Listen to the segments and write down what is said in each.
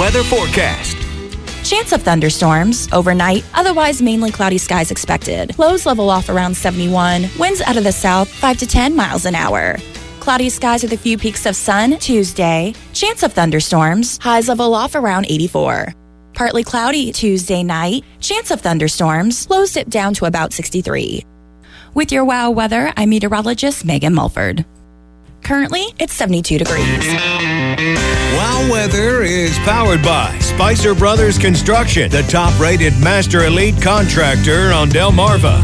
weather forecast. Chance of thunderstorms overnight, otherwise mainly cloudy skies expected. Lows level off around 71, winds out of the south 5 to 10 miles an hour. Cloudy skies with a few peaks of sun Tuesday. Chance of thunderstorms, highs level off around 84. Partly cloudy Tuesday night, chance of thunderstorms, lows dip down to about 63. With your WOW weather, I'm meteorologist Megan Mulford. Currently, it's 72 degrees. WOW Weather is powered by Spicer Brothers Construction, the top-rated master elite contractor on Delmarva.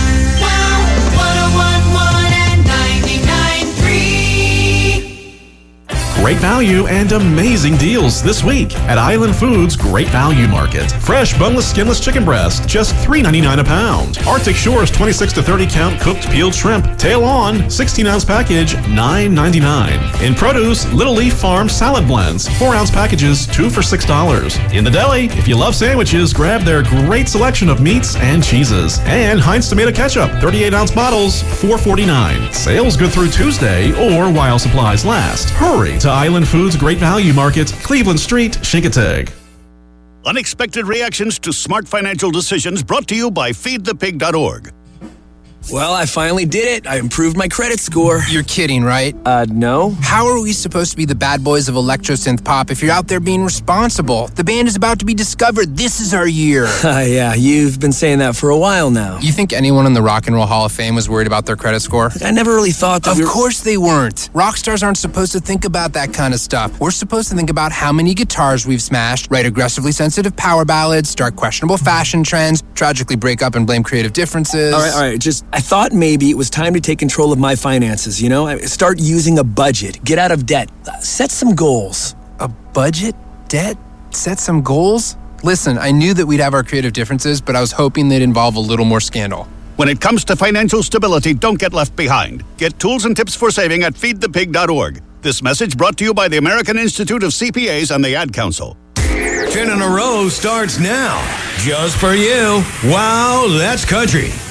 Great value and amazing deals this week at Island Foods Great Value Market. Fresh, boneless, skinless chicken breast, just $3.99 a pound. Arctic Shores 26 to 30 count cooked peeled shrimp, tail on, 16-ounce package, $9.99. In produce, Little Leaf Farm salad blends, 4-ounce packages, 2 for $6. In the deli, if you love sandwiches, grab their great selection of meats and cheeses. And Heinz tomato ketchup, 38-ounce bottles, $4.49. Sales good through Tuesday or while supplies last. Hurry to Island Foods Great Value Market, Cleveland Street, Chincoteague. Unexpected reactions to smart financial decisions brought to you by feedthepig.org. Well, I finally did it. I improved my credit score. You're kidding, right? No. How are we supposed to be the bad boys of electro-synth pop if you're out there being responsible? The band is about to be discovered. This is our year. Yeah, you've been saying that for a while now. You think anyone in the Rock and Roll Hall of Fame was worried about their credit score? I never really thought that. Of course they weren't. Rock stars aren't supposed to think about that kind of stuff. We're supposed to think about how many guitars we've smashed, write aggressively sensitive power ballads, start questionable fashion trends, tragically break up and blame creative differences. All right. I thought maybe it was time to take control of my finances, you know? Start using a budget. Get out of debt. Set some goals. A budget? Debt? Set some goals? Listen, I knew that we'd have our creative differences, but I was hoping they'd involve a little more scandal. When it comes to financial stability, don't get left behind. Get tools and tips for saving at feedthepig.org. This message brought to you by the American Institute of CPAs and the Ad Council. 10 in a row starts now. Just for you. Wow, that's country.